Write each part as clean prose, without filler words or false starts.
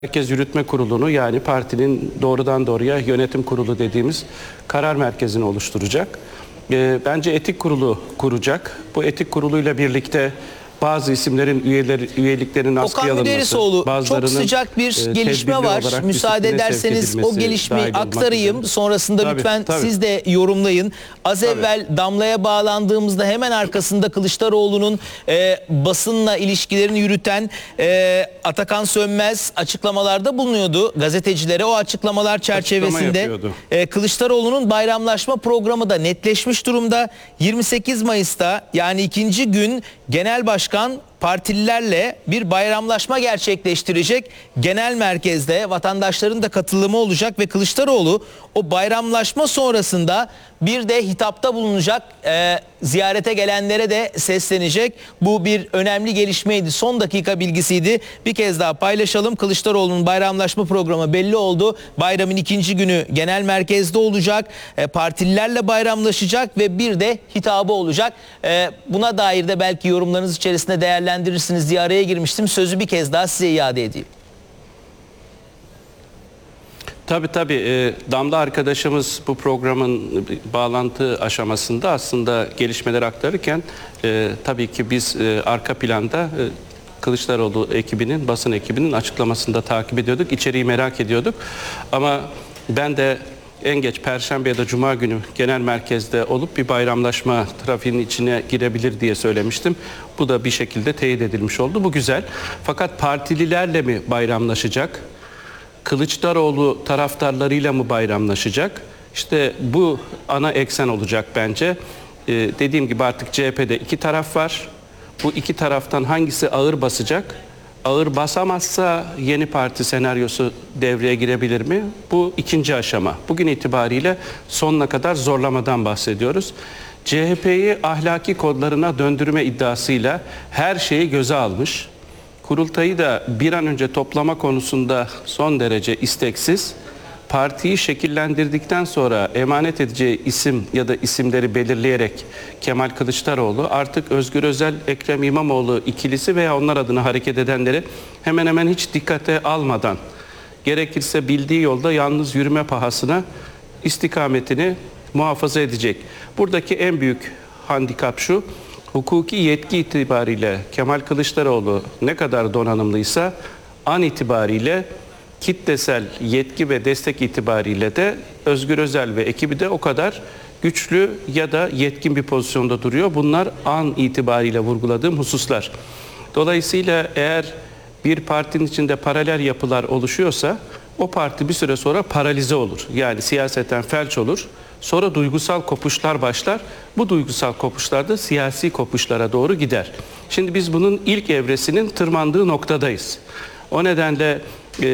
Merkez Yürütme Kurulu'nu, yani partinin doğrudan doğruya yönetim kurulu dediğimiz karar merkezini oluşturacak. Bence etik kurulu kuracak. Bu etik kuruluyla birlikte bazı isimlerin üyeliklerinin askıya alınması, Müderrisoğlu, çok sıcak bir gelişme var. Müsaade ederseniz o gelişmeyi aktarayım. Sonrasında lütfen siz de yorumlayın. Az evvel Damla'ya bağlandığımızda hemen arkasında Kılıçdaroğlu'nun basınla ilişkilerini yürüten Atakan Sönmez açıklamalarda bulunuyordu gazetecilere. O açıklamalar çerçevesinde Kılıçdaroğlu'nun bayramlaşma programı da netleşmiş durumda. 28 Mayıs'ta, yani ikinci gün, Genel Başkan partililerle bir bayramlaşma gerçekleştirecek. Genel merkezde vatandaşların da katılımı olacak ve Kılıçdaroğlu o bayramlaşma sonrasında bir de hitapta bulunacak, ziyarete gelenlere de seslenecek. Bu bir önemli gelişmeydi. Son dakika bilgisiydi. Bir kez daha paylaşalım. Kılıçdaroğlu'nun bayramlaşma programı belli oldu. Bayramın ikinci günü genel merkezde olacak. Partililerle bayramlaşacak ve bir de hitabı olacak. Buna dair de belki yorumlarınız içerisinde değerlendirirsiniz diye araya girmiştim. Sözü bir kez daha size iade edeyim. Tabii. Damla arkadaşımız bu programın bağlantı aşamasında aslında gelişmeleri aktarırken tabii ki biz arka planda Kılıçdaroğlu ekibinin, basın ekibinin açıklamasını da takip ediyorduk. İçeriği merak ediyorduk. Ama ben de en geç Perşembe ya da Cuma günü genel merkezde olup bir bayramlaşma trafiğinin içine girebilir diye söylemiştim. Bu da bir şekilde teyit edilmiş oldu. Bu güzel. Fakat partililerle mi bayramlaşacak? Kılıçdaroğlu taraftarlarıyla mı bayramlaşacak? İşte bu ana eksen olacak bence. Dediğim gibi artık CHP'de iki taraf var. Bu iki taraftan hangisi ağır basacak? Ağır basamazsa yeni parti senaryosu devreye girebilir mi? Bu ikinci aşama. Bugün itibariyle sonuna kadar zorlamadan bahsediyoruz. CHP'yi ahlaki kodlarına döndürme iddiasıyla her şeyi göze almış. Kurultayı da bir an önce toplama konusunda son derece isteksiz. Partiyi şekillendirdikten sonra emanet edeceği isim ya da isimleri belirleyerek Kemal Kılıçdaroğlu artık Özgür Özel, Ekrem İmamoğlu ikilisi veya onlar adına hareket edenleri hemen hemen hiç dikkate almadan, gerekirse bildiği yolda yalnız yürüme pahasına istikametini muhafaza edecek. Buradaki en büyük handikap şu: hukuki yetki itibariyle Kemal Kılıçdaroğlu ne kadar donanımlıysa an itibariyle kitlesel yetki ve destek itibariyle de Özgür Özel ve ekibi de o kadar güçlü ya da yetkin bir pozisyonda duruyor. Bunlar an itibariyle vurguladığım hususlar. Dolayısıyla eğer bir partinin içinde paralel yapılar oluşuyorsa o parti bir süre sonra paralize olur. Yani siyaseten felç olur. Sonra duygusal kopuşlar başlar. Bu duygusal kopuşlar da siyasi kopuşlara doğru gider. Şimdi biz bunun ilk evresinin tırmandığı noktadayız. O nedenle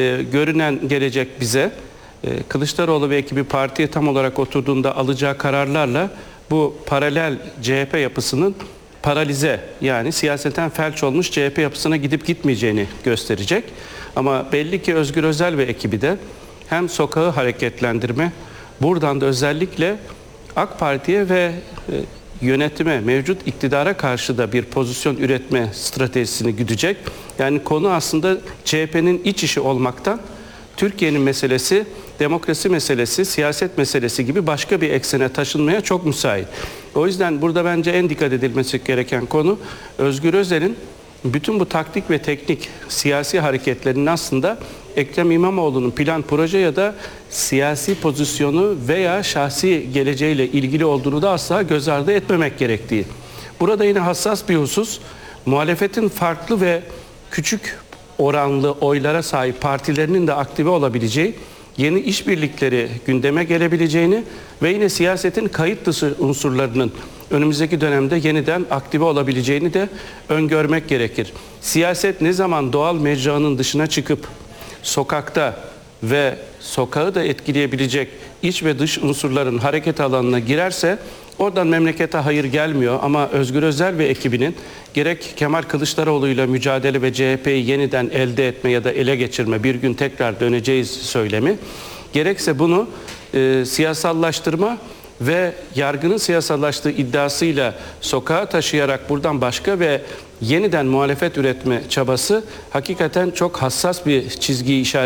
görünen gelecek bize Kılıçdaroğlu ve ekibi partiye tam olarak oturduğunda alacağı kararlarla bu paralel CHP yapısının paralize, yani siyaseten felç olmuş CHP yapısına gidip gitmeyeceğini gösterecek. Ama belli ki Özgür Özel ve ekibi de hem sokağı hareketlendirme, buradan da özellikle AK Parti'ye ve yönetime, mevcut iktidara karşı da bir pozisyon üretme stratejisini güdecek. Yani konu aslında CHP'nin iç işi olmaktan Türkiye'nin meselesi, demokrasi meselesi, siyaset meselesi gibi başka bir eksene taşınmaya çok müsait. O yüzden burada bence en dikkat edilmesi gereken konu Özgür Özel'in bütün bu taktik ve teknik siyasi hareketlerinin aslında Ekrem İmamoğlu'nun plan, proje ya da siyasi pozisyonu veya şahsi geleceğiyle ilgili olduğunu da asla göz ardı etmemek gerektiği. Burada yine hassas bir husus, muhalefetin farklı ve küçük oranlı oylara sahip partilerinin de aktive olabileceği, yeni işbirlikleri gündeme gelebileceğini ve yine siyasetin kayıt dışı unsurlarının önümüzdeki dönemde yeniden aktive olabileceğini de öngörmek gerekir. Siyaset ne zaman doğal mecranın dışına çıkıp sokakta ve sokağı da etkileyebilecek iç ve dış unsurların hareket alanına girerse oradan memlekete hayır gelmiyor. Ama Özgür Özel ve ekibinin gerek Kemal Kılıçdaroğlu ile mücadele ve CHP'yi yeniden elde etme ya da ele geçirme, bir gün tekrar döneceğiz söylemi, gerekse bunu siyasallaştırma ve yargının siyasallaştığı iddiasıyla sokağa taşıyarak buradan başka ve yeniden muhalefet üretme çabası hakikaten çok hassas bir çizgiyi işaret